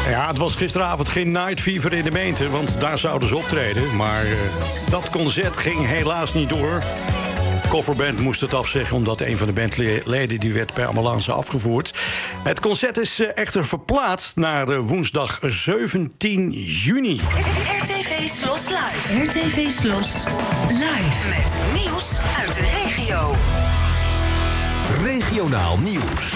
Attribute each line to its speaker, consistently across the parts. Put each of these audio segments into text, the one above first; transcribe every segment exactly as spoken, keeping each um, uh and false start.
Speaker 1: Ja, het was gisteravond geen Night Fever in de Meente, want daar zouden ze optreden. Maar uh, dat concert ging helaas niet door. Coverband moest het afzeggen omdat een van de bandleden die werd per ambulance afgevoerd. Het concert is uh, echter verplaatst naar uh, woensdag zeventien juni.
Speaker 2: R T V Slos Live. R T V Slos Live. Met nieuws uit de regio.
Speaker 3: Regionaal nieuws.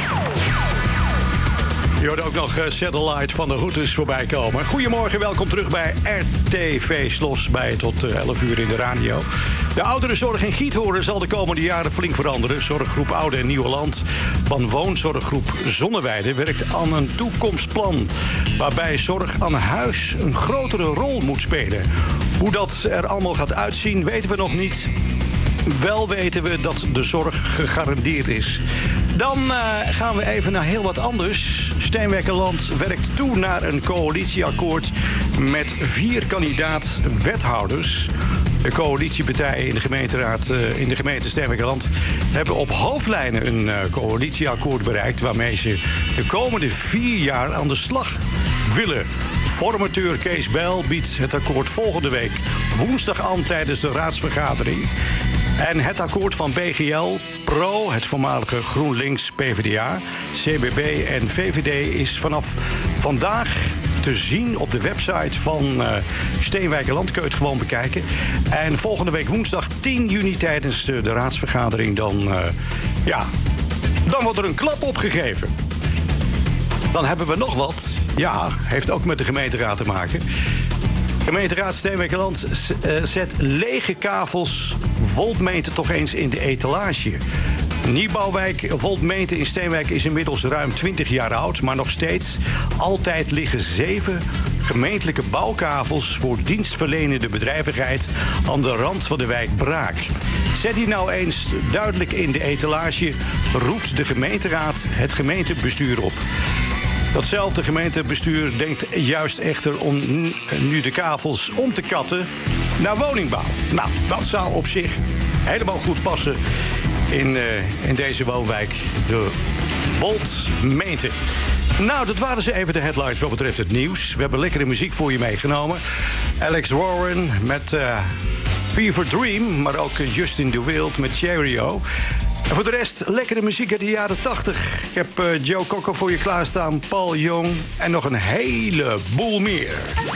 Speaker 1: Je hoort ook nog uh, Satellite van de routes voorbij komen. Goedemorgen, welkom terug bij R T V Slos bij tot uh, elf uur in de radio. De ouderenzorg in Giethoorn zal de komende jaren flink veranderen. Zorggroep Oude en Nieuwe Land van woonzorggroep Zonneweide werkt aan een toekomstplan waarbij zorg aan huis een grotere rol moet spelen. Hoe dat er allemaal gaat uitzien weten we nog niet. Wel weten we dat de zorg gegarandeerd is. Dan uh, gaan we even naar heel wat anders. Steenwijkerland werkt toe naar een coalitieakkoord met vier kandidaat-wethouders. De coalitiepartijen in de gemeenteraad uh, in de gemeente Steenwijkerland hebben op hoofdlijnen een uh, coalitieakkoord bereikt waarmee ze de komende vier jaar aan de slag willen. Formateur Kees Bijl biedt het akkoord volgende week woensdag aan tijdens de raadsvergadering. En het akkoord van B G L, Pro, het voormalige GroenLinks, P V D A, C B B en V V D is vanaf vandaag te zien op de website van uh, Steenwijkerland. Kun je het gewoon bekijken. En volgende week woensdag tien juni tijdens de, de raadsvergadering dan, uh, ja, dan wordt er een klap opgegeven. Dan hebben we nog wat. Ja, heeft ook met de gemeenteraad te maken. Gemeenteraad Steenwijkerland zet lege kavels voltmeten toch eens in de etalage. Nieuwbouwwijk Voltmeten in Steenwijk is inmiddels ruim twintig jaar oud, maar nog steeds altijd liggen zeven gemeentelijke bouwkavels voor dienstverlenende bedrijvigheid aan de rand van de wijk Braak. Zet die nou eens duidelijk in de etalage, roept de gemeenteraad het gemeentebestuur op. Datzelfde gemeentebestuur denkt juist echter om nu de kavels om te katten naar woningbouw. Nou, dat zou op zich helemaal goed passen in, uh, in deze woonwijk, de Voltmeten. Nou, dat waren ze even de headlines wat betreft het nieuws. We hebben lekkere muziek voor je meegenomen. Alex Warren met uh, Fever Dream, maar ook Justin De Wild met Cheerio. En voor de rest, lekkere muziek uit de jaren tachtig. Ik heb uh, Joe Cocker voor je klaarstaan, Paul Young en nog een heleboel meer.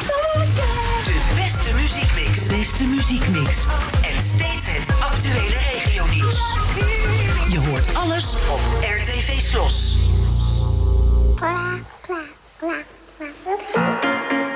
Speaker 2: De beste muziekmix. Beste muziekmix. En steeds het actuele regionieuws. Je hoort alles op R T V Slos.